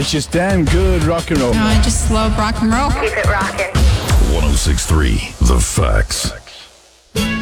It's just damn good rock and roll. I just love rock and roll. Keep it rocking. 106.3 The Facts.